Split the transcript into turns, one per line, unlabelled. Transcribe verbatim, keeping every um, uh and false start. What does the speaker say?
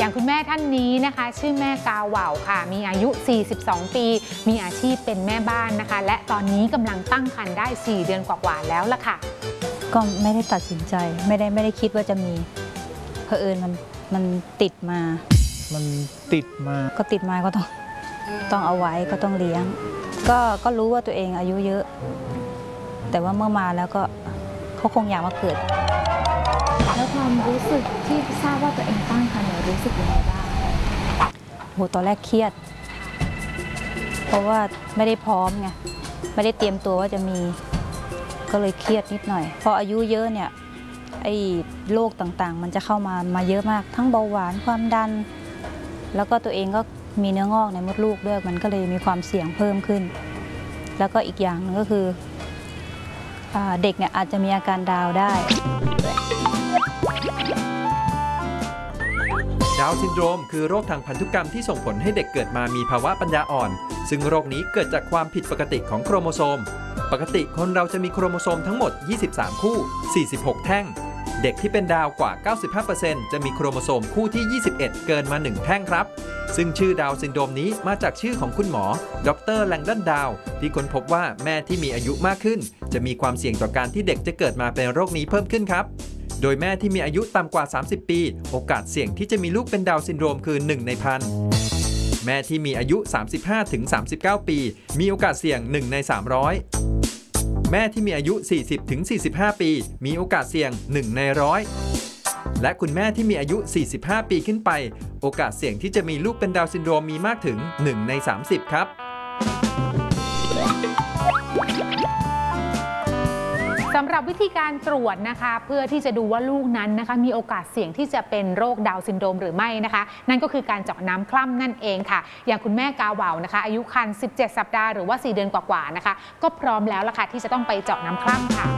อย่างคุณแม่ท่านนี้นะคะชื่อแม่กาวว่าวค่ะมีอายุ สี่สิบสอง ปีมีอาชีพเป็นแม่บ้านนะคะและตอนนี้กำลังตั้งครรภ์ได้ สี่ เดือนกว่าๆแล้วล่ะค่ะ
ก็ไม่ได้ตัดสินใจไม่ได้ไม่ได้คิดว่าจะมีเผอิญมันมันติดมา
มันติดมา
ก็ติดมาก็ต้องต้องเอาไว้ก็ต้องเลี้ยงก็ก็รู้ว่าตัวเองอายุเยอะแต่ว่าเมื่อมาแล้วก็เขาคงอยากมาเกิด
แล้วความรู้สึกที่ทราบว่าตัวเองตั้งครรภ์เนี่ยรู้สึกยังไงบ้าง
โหตอนแรกเครียดเพราะว่าไม่ได้พร้อมไงไม่ได้เตรียมตัวว่าจะมีก็เลยเครียดนิดหน่อยพออายุเยอะเนี่ยไอ้โรคต่างๆมันจะเข้ามามาเยอะมากทั้งเบาหวานความดันแล้วก็ตัวเองก็มีเนื้องอกในมดลูกด้วยมันก็เลยมีความเสี่ยงเพิ่มขึ้นแล้วก็อีกอย่างหนึ่งก็คือเด็กเนี่ยอาจจะมีอาการดาวได้
ดาวน์ซินโดรมคือโรคทางพันธุกรรมที่ส่งผลให้เด็กเกิดมามีภาวะปัญญาอ่อนซึ่งโรคนี้เกิดจากความผิดปกติของโครโมโซมปกติคนเราจะมีโครโมโซมทั้งหมดยี่สิบสามคู่สี่สิบหกแท่งเด็กที่เป็นดาวกว่า เก้าสิบห้าเปอร์เซ็นต์ จะมีโครโมโซมคู่ที่ยี่สิบเอ็ดเกินมาหนึ่งแท่งครับซึ่งชื่อดาวน์ซินโดรมนี้มาจากชื่อของคุณหมอดรแลงดอนดาวที่ค้นพบว่าแม่ที่มีอายุมากขึ้นจะมีความเสี่ยงต่อการที่เด็กจะเกิดมาเป็นโรคนี้เพิ่มขึ้นครับโดยแม่ที่มีอายุต่ำกว่าสามสิบปีโอกาสเสี่ยงที่จะมีลูกเป็นดาวน์ซินโดรมคือหนึ่งในพันแม่ที่มีอายุ สามสิบห้าถึงสามสิบเก้า ปีมีโอกาสเสี่ยงหนึ่งในสามร้อยแม่ที่มีอายุ สี่สิบถึงสี่สิบห้า ปีมีโอกาสเสี่ยงหนึ่งในร้อยและคุณแม่ที่มีอายุ สี่สิบห้า ปีขึ้นไปโอกาสเสี่ยงที่จะมีลูกเป็นดาวน์ซินโดรมมีมากถึงหนึ่งในสามสิบครับ
สำหรับวิธีการตรวจนะคะเพื่อที่จะดูว่าลูกนั้นนะคะมีโอกาสเสี่ยงที่จะเป็นโรคดาวน์ซินโดรมหรือไม่นะคะนั่นก็คือการเจาะน้ำคร่ำนั่นเองค่ะอย่างคุณแม่กาวว่าวนะคะอายุครรภ์สิบเจ็ดสัปดาห์หรือว่าสี่เดือนกว่าๆนะคะก็พร้อมแล้วล่ะค่ะที่จะต้องไปเจาะน้ำคร่ำค่ะ